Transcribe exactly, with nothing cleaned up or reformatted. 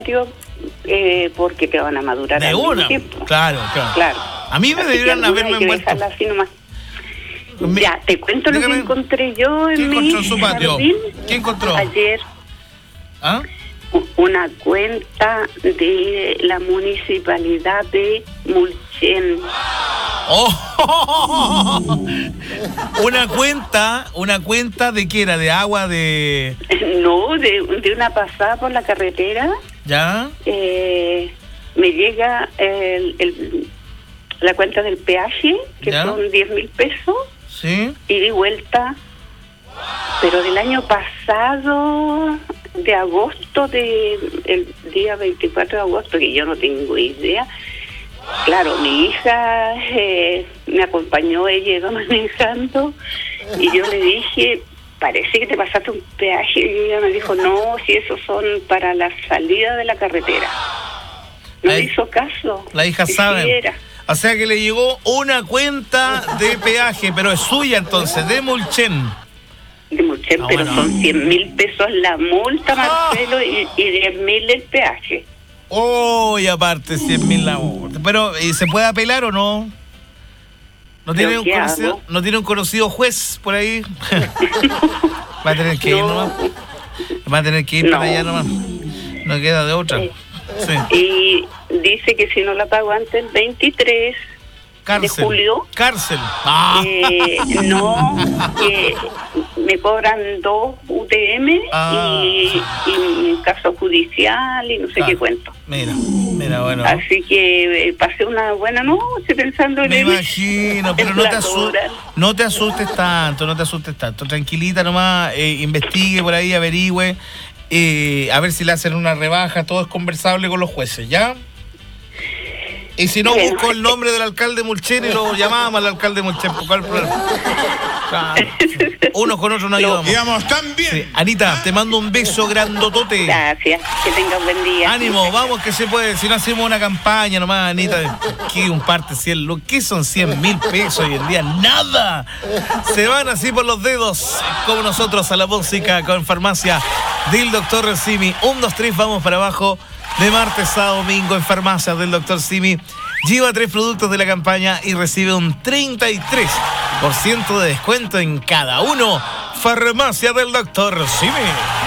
eh, porque te van a madurar. De una, claro, claro, claro. A mí me deberían haberme envuelto. Así nomás. Me... Ya, te cuento Dígame, lo que encontré yo en ¿Qué mi encontró en su patio? jardín. ¿Qué encontró? Ayer. ¿Ah? Una cuenta de la municipalidad de Mulchen. Oh, una cuenta, una cuenta de qué era, de agua, de... No, de, de una pasada por la carretera. ¿Ya? Eh, me llega el, el, la cuenta del peaje, que ¿Ya? son diez mil pesos. Sí. Y de vuelta, pero del año pasado, de agosto, de el día veinticuatro de agosto, que yo no tengo idea. Claro, mi hija eh, me acompañó, ella iba manejando y yo le dije, parece que te pasaste un peaje, y ella me dijo, no, si esos son para la salida de la carretera. No le hizo caso. La hija sabe. O sea que le llegó una cuenta de peaje, pero es suya entonces, de Mulchen. De Mulchen, ah, pero bueno. Son cien mil pesos la multa, Marcelo, ah. y, y diez mil el peaje. Oh, y aparte cien mil la multa. Pero, ¿y se puede apelar o no? ¿No tiene, un conocido, ¿No tiene un conocido juez por ahí? Va a tener que no. ir nomás. Va a tener que ir no. para allá nomás. No queda de otra. Eh, sí. Y dice que si no la pago antes del veintitrés Cárcel. de julio, cárcel. Ah. Eh, no, eh, me cobran dos U T M ah. y, y un caso judicial y no sé ah. qué cuento. Mira, mira, bueno. Así que eh, pasé una buena noche pensando en Me el, imagino, pero no te, asustes, no te asustes tanto, no te asustes tanto. Tranquilita nomás, eh, investigue por ahí, averigüe, eh, a ver si le hacen una rebaja, todo es conversable con los jueces, ¿ya? Y si no, bueno, busco el nombre del alcalde Mulchen y lo llamamos al alcalde Mulchen. ¿Cuál problema? Claro. Unos con otros no ayudamos. Digamos, también. Sí. Anita, te mando un beso grandotote. Gracias, que tengas buen día. Ánimo, vamos que se puede. Si no hacemos una campaña nomás, Anita, ¿qué un parte cien? ¿Qué son cien mil pesos hoy en día? ¡Nada! Se van así por los dedos, como nosotros a la música con Farmacia del doctor Simi. Un, dos, tres, vamos para abajo. De martes a domingo en Farmacias del doctor Simi. Lleva tres productos de la campaña y recibe un treinta y tres por ciento de descuento en cada uno. Farmacia del doctor Simi.